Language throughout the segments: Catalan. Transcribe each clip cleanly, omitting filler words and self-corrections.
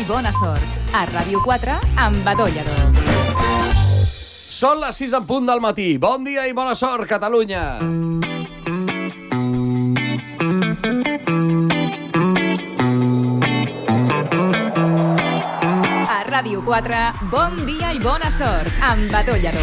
bona sort. A Ràdio 4, amb Badó Lledó. Són les 6 en punt del matí. Bon dia i bona sort, Catalunya. A Ràdio 4, bon dia i bona sort, amb Badó Lledó.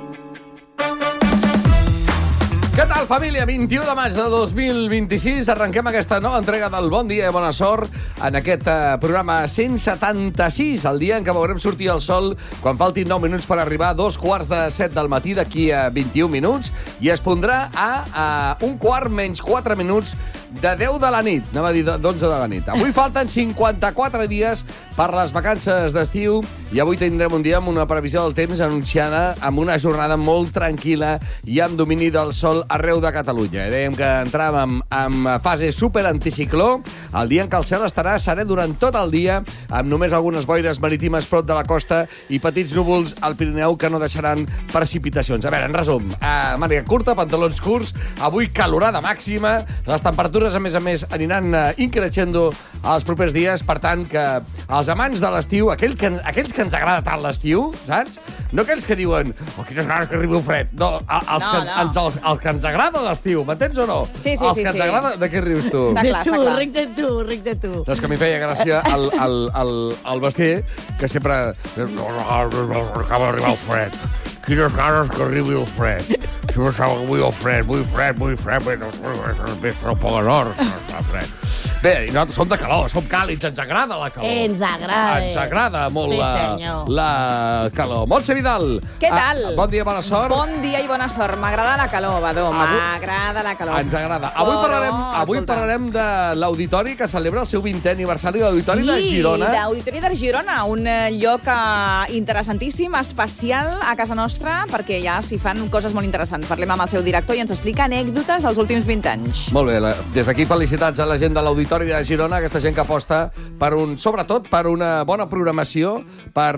Què tal, família? 21 de maig de 2026. Arrenquem aquesta nova entrega del Bon Dia i Bona Sort en aquest programa 176, el dia en què veurem sortir el sol quan faltin 9 minuts per arribar a 2:45 del matí d'aquí a 21 minuts i es pondrà a 1:15 minuts de 10 de la nit, anava a dir d'11 de la nit. Avui falten 54 dies per les vacances d'estiu i avui tindrem un dia amb una previsió del temps anunciada amb una jornada molt tranquil·la i amb domini del sol arreu de Catalunya. Dèiem que entràvem en fase superanticicló, el dia en què el cel estarà serè durant tot el dia, amb només algunes boires marítimes prop de la costa i petits núvols al Pirineu que no deixaran precipitacions. A veure, en resum, màniga curta, pantalons curts, avui calorada màxima, les temperatures, a més, aniran increixendo els propers dies, per tant, que els amants de l'estiu, aquells que ens agrada tant l'estiu, saps? No aquells que diuen, quines ganes que arribi el fred. No, els que ens agrada l'estiu, m'entens o no? Sí. Els que ens agrada, de què rius tu? Està clar, està clar. Ric de tu. És que a mi feia gràcia el Basté, que sempre... acaba d'arribar el fred. Quines ganes que arribi el fred. Si no sap que vull el fred, vull fred, més prou a l'hora, està fred. Bé, i nosaltres som de calor, som càlids, ens agrada la calor. Ens agrada. Ens agrada molt Sí, la calor. Montse Vidal. Què tal? Bon dia, bona sort. Bon dia i bona sort. M'agrada la calor, Badó. M'agrada la calor. Ens agrada. Avui parlarem de l'Auditori, que celebra el seu 20è aniversari de l'Auditori de Girona. Sí, l'Auditori de Girona, un lloc interessantíssim, especial a casa nostra, perquè ja s'hi fan coses molt interessants. Parlem amb el seu director i ens explica anècdotes dels últims 20 anys. Molt bé, des d'aquí felicitats a la gent de l'Auditori de Girona, aquesta gent que aposta sobretot per una bona programació, per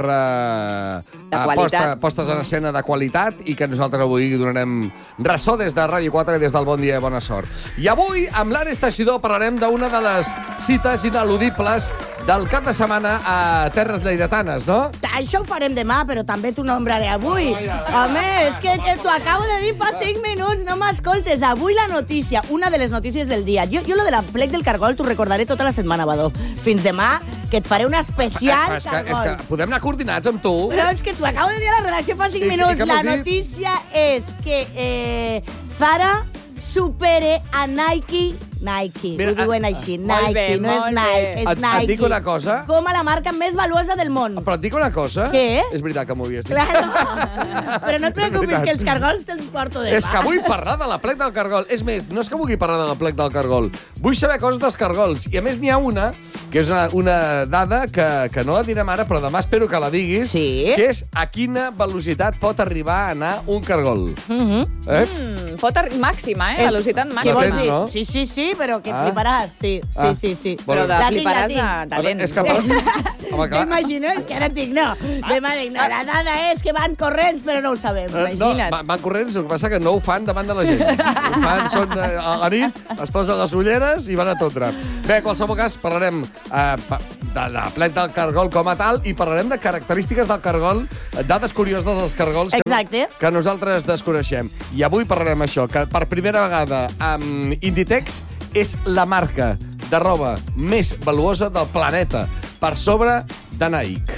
postes en escena de qualitat i que nosaltres avui donarem ressò des de Ràdio 4 i des del Bon Dia i Bona Sort. I avui, amb l'Ares Teixidor, parlarem d'una de les cites ineludibles del cap de setmana a Terres Lleidatanes, no? Això ho farem demà, però també t'ho nombraré avui. Home, és que t'ho acabo de dir fa 5 minuts, no m'escoltes. Avui la notícia, una de les notícies del dia. Jo lo de la plec del cargol t'ho recordaré tota la setmana, Badó. Fins demà, que et faré un especial cargol. És que podem anar coordinats amb tu. Però és que t'ho acabo de dir a la redacció fa 5 minuts. La notícia és que Zara supere a Nike. Mira, ho diuen així, Nike, no és Nike, és Nike. Et dic una cosa. Com a la marca més valuosa del món. Però et dic una cosa. Què? És veritat que m'ho havies dit. Claro. Però no et preocupis, que els cargols te'ls porto demà. És que vull parlar de la plec del cargol. És més, no és que vulgui parlar de la plec del cargol. Vull saber coses dels cargols. I a més n'hi ha una, que és una dada que no la direm ara, però demà espero que la diguis, que és a quina velocitat pot arribar a anar un cargol. Màxima, velocitat màxima. Què vols dir? No? Sí, però que fliparàs. Sí. Però de fliparàs de lents. És que T'imagino, és que ara et dic no. Demà dic no, la dada és que van corrents, però no ho sabem. Imagina't. No, van corrents, el que passa que no ho fan davant de la gent. Ho fan, a la nit, es posen les ulleres i van a tot drap. Bé, en qualsevol cas, parlarem de la plec del cargol com a tal i parlarem de característiques del cargol, dades curioses dels cargols que nosaltres desconeixem. I avui parlarem això, que per primera vegada amb Inditex és la marca de roba més valuosa del planeta, per sobre de Nike.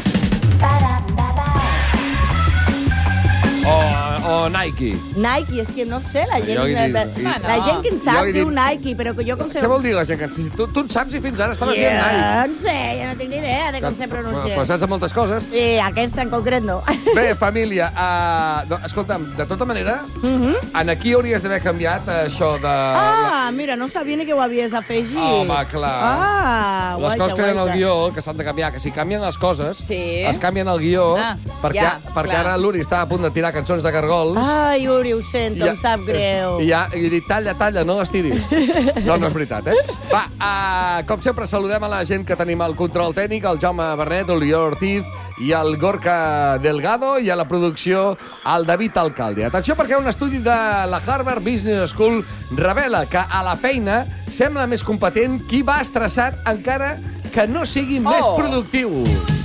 O Nike. Nike, és que no sé, la gent que en sap diu Nike, però que jo com sé... Què vol dir la gent que en sap? Tu en saps i fins ara estaves dient Nike. No sé, jo no tinc ni idea de com se pronuncia. Però saps de moltes coses. Sí, aquesta en concret no. Bé, família, escolta'm, de tota manera, aquí hauries d'haver canviat això de... Mira, no sabia ni que ho havies afegit. Home, clar. Les coses que hi ha al guió, que s'han de canviar, que si canvien les coses, es canvien el guió, perquè ara l'Uri està a punt de tirar cançons de cargols. Ai, Uri, ho sento, em sap greu. I he dit, talla, no les tiris. No és veritat, Va, com sempre, saludem a la gent que tenim al control tècnic, el Jaume Bernet, l'Oriol Ortiz i el Gorka Delgado, i a la producció el David Alcalde. Atenció, perquè un estudi de la Harvard Business School revela que a la feina sembla més competent qui va estressat encara que no sigui més productiu.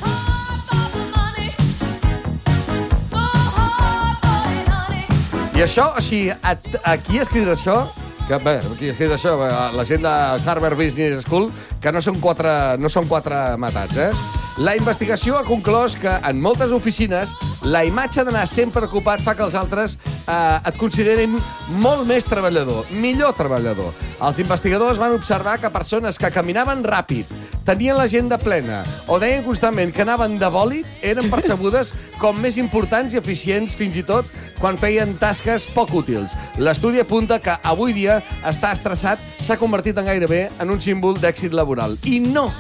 I això, o sigui, aquí ha escrit això, aquí ha escrit això, la gent de Harvard Business School, que no són quatre matats, La investigació ha conclòs que en moltes oficines la imatge d'anar sempre ocupat fa que els altres et considerin molt més treballador, millor treballador. Els investigadors van observar que persones que caminaven ràpid, tenien l'agenda plena o deien constantment que anaven de bòlit eren percebudes com més importants i eficients fins i tot quan feien tasques poc útils. L'estudi apunta que avui dia estar estressat s'ha convertit en gairebé en un símbol d'èxit laboral. I no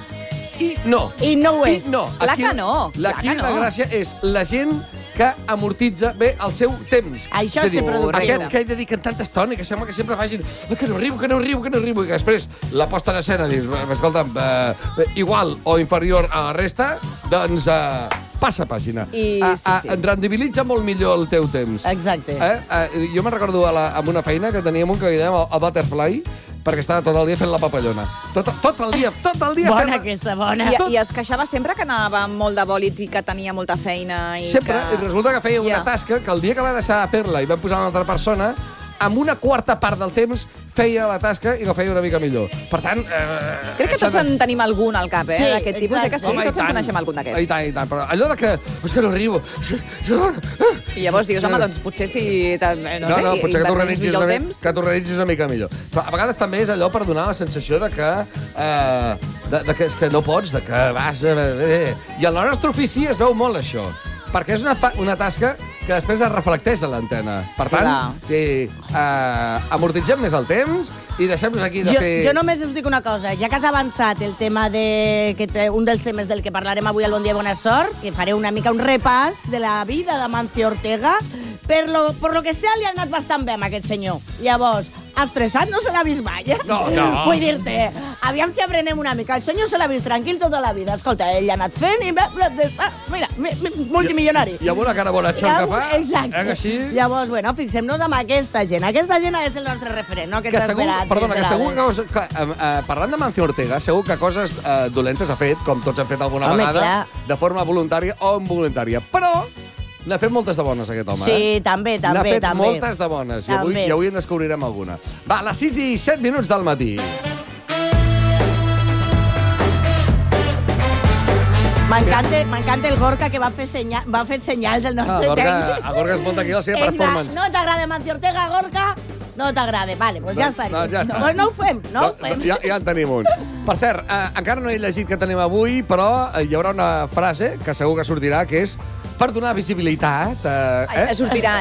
ho és. Clar que no. Aquí la gràcia és la gent que amortitza bé el seu temps. Això és ser productiu. Aquests que hi dediquen tanta estona i que sembla que sempre facin que no arribo, i que després la posta en escena dius, escolta'm, igual o inferior a la resta, doncs passa pàgina. Rendibilitza molt millor el teu temps. Exacte. Jo me'n recordo amb una feina que teníem un que li dèiem el Butterfly, perquè estava tot el dia fent la papallona. Tot el dia bona aquesta, bona. I es queixava sempre que anava molt de bòlit i que tenia molta feina. Sempre. I resulta que feia una tasca que el dia que va deixar de fer-la i va posar una altra persona, amb una quarta part del temps feia la tasca i la feia una mica millor. Per tant... Crec que tots en tenim algun al cap, Sí, d'aquest tipus. Que sí, home, tots en coneixem algun d'aquests. I tant. Però allò de que... És que no arribo. I llavors dius, home, doncs potser si... No, potser que t'organitzis una mica millor. Però a vegades també és allò per donar la sensació de que... és que no pots, de que vas... I al nostre ofici es veu molt això. Perquè és una tasca que després es reflecteix a l'antena. Per tant, amortitzem més el temps i deixem-nos aquí de fer... Jo només us dic una cosa. Ja que has avançat el tema un dels temes del que parlarem avui al Bon Dia i Bona Sort, que faré una mica un repàs de la vida d'Amancio Ortega, per lo que sea li ha anat bastant bé amb aquest senyor. Llavors, estressat no se l'ha vist mai, No. Vull dir-te, aviam si aprenem una mica. El senyor se l'ha vist tranquil tota la vida. Escolta, ell ha anat fent i... Mira, multimilionari. I amb una cara bonatxon que fa. Exacte. Així... Llavors, bueno, fixem-nos amb aquesta gent. Aquesta gent és el nostre referent, no? Que segur que parlant d'Amancio Ortega, segur que coses dolentes ha fet, com tots han fet alguna vegada, de forma voluntària o involuntària. Però n'ha fet moltes de bones, aquest home. Sí, també. N'ha fet moltes de bones, i avui en descobrirem alguna. Va, a les 6:07 del matí. M'encanta el Gorka, que va fer senyals el nostre tècnic. El Gorka es munta aquí la seva performance. No t'agrada Amancio Ortega, Gorka? No t'agrada. Vale, doncs ja està. No ho fem. Ja en tenim un. Per cert, encara no he llegit que tenim avui, però hi haurà una frase que segur que sortirà, que és per donar visibilitat... Sortirà.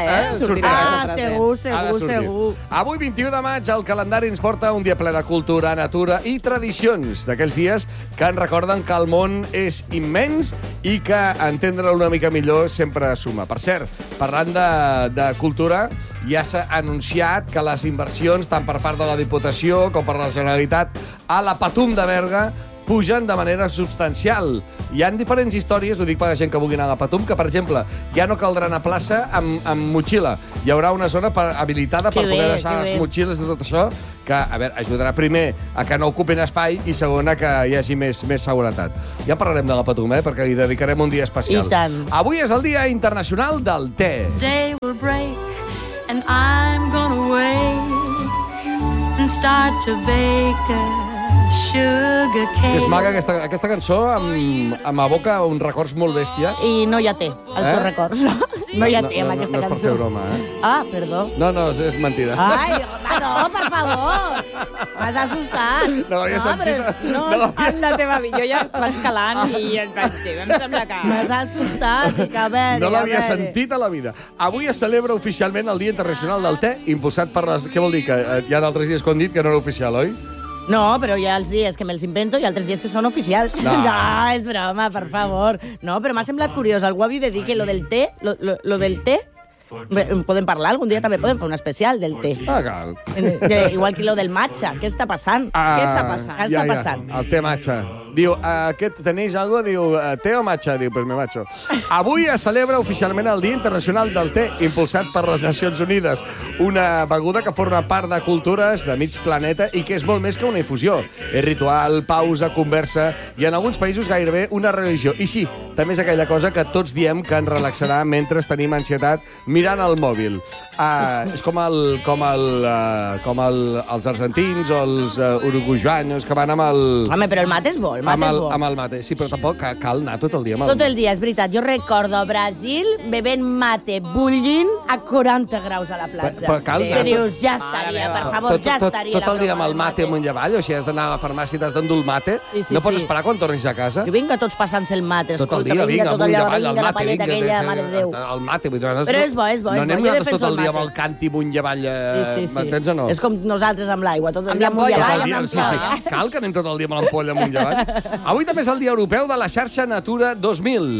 Segur. Avui, 21 de maig, el calendari ens porta un dia ple de cultura, natura i tradicions, d'aquells dies que ens recorden que el món és immens i que entendre-lo una mica millor sempre suma. Per cert, parlant de cultura, ja s'ha anunciat que les inversions, tant per part de la Diputació com per la Generalitat, a la Patum de Berga, pugen de manera substancial. Hi ha diferents històries, ho dic per la gent que vulgui anar a la Patum, que, per exemple, ja no caldrà anar a plaça amb motxilla. Hi haurà una zona habilitada per poder deixar les motxilles i tot això, que, a veure, ajudarà primer a que no ocupin espai i, segona, que hi hagi més seguretat. Ja parlarem de la Patum, perquè li dedicarem un dia especial. I tant. Avui és el Dia Internacional del Te. Day will break and I'm gonna wake and start to bake sugar cake. És maca aquesta cançó, amb aboca uns records molt bèsties. I no hi ha té, els teus records. No hi ha té amb aquesta cançó. No és per fer broma, Ah, perdó. No, és mentida. Ai, no, per favor. M'has assustat. No l'havia sentit. En la teva vida, jo ja vaig calant i em sembla que... M'has assustat, que a veure... No l'havia sentit a la vida. Avui es celebra oficialment el Dia Internacional del Te, impulsat per les... Què vol dir? Que hi ha altres dies que han dit que no era oficial, oi? No, però hi ha els dies que me'ls invento i altres dies que són oficials. No, és broma, per favor. No, però m'ha semblat curiós. Algú havia de dir que lo del té Podem parlar algun dia, també podem fer un especial del té. Cal. Igual que lo del matcha. Què està passant? Què està passant? Què està passant? El té matcha. Diu, tenéis algo? Diu, té o matcha? Diu, pues me macho. Avui es celebra oficialment el Dia Internacional del Té, impulsat per les Nacions Unides. Una beguda que forma part de cultures de mig planeta i que és molt més que una infusió. És ritual, pausa, conversa i en alguns països gairebé una religió. I sí, també és aquella cosa que tots diem que ens relaxarà mentre tenim ansietat mirant el mòbil. És com els argentins o els uruguayanos que van amb el... Home, però el mate és bo, el mate és bo. Amb el mate, sí, però tampoc cal anar tot el dia amb el... Tot el dia, és veritat. Jo recordo Brasil bevent mate bullint a 40 graus a la platja. Però cal anar... Que dius, ja estaria, per favor, ja estaria. Tot el dia amb el mate amunt i avall, o sigui, has d'anar a la farmàcia i t'has d'endur el mate. No pots esperar quan tornis a casa? I vinga tots passant-se el mate, tot el dia, vinga, amunt i avall, el la palleta aquella, mare de Déu. El mate, vull dir... Però és bo, és bo. No anem nosaltres tot el dia amb el canti amunt i avall, m'entens o no? És com nosaltres amb l'aigua, tot el dia amunt i avall, amb l'ampolla. Cal que anem tot el dia amb l'ampolla amunt i avall. Avui també és el Dia Europeu de la Xarxa Natura 2000.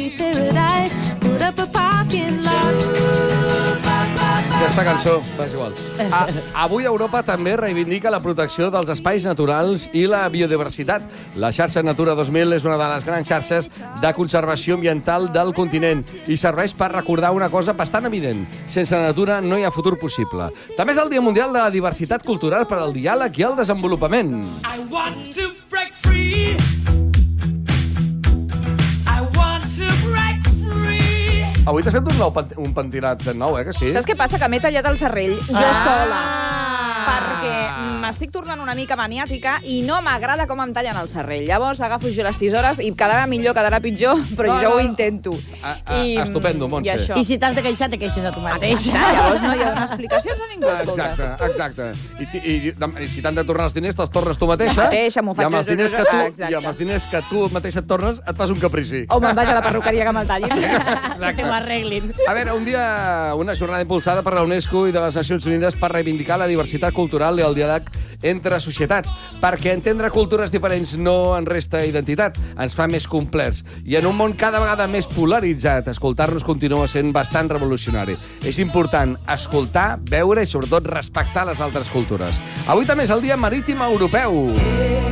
Aquesta cançó, és igual. Avui Europa també reivindica la protecció dels espais naturals i la biodiversitat. La xarxa Natura 2000 és una de les grans xarxes de conservació ambiental del continent i serveix per recordar una cosa bastant evident. Sense natura no hi ha futur possible. També és el Dia Mundial de la Diversitat Cultural per al Diàleg i el Desenvolupament. I want to break free. I want to break free. Avui t'has fet un pentinat nou, que sí? Saps què passa? Que m'he tallat el serrell jo sola. Perquè m'estic tornant una mica maniàtica i no m'agrada com em tallen el serrell. Llavors agafo jo les tisores i quedarà millor, quedarà pitjor, però jo ho intento. Estupendo, Montse. I si t'has de queixar, te queixes a tu mateixa. Llavors no hi ha explicacions a ningú. Exacte. I si t'han de tornar els diners, te'ls tornes tu mateixa. M'ho faig. I amb els diners que tu mateixa et tornes, et fas un caprici. O me'n vaig a la perruqueria que me'l tallin. Que m'arreglin. A veure, una jornada impulsada per la UNESCO i de les Nacions Unides per reivindicar la diversitat cultural i el diàleg entre societats, perquè entendre cultures diferents no en resta identitat, ens fa més complets. I en un món cada vegada més polaritzat, escoltar-nos continua sent bastant revolucionari. És important escoltar, veure i sobretot respectar les altres cultures. Avui també és el Dia Marítim Europeu.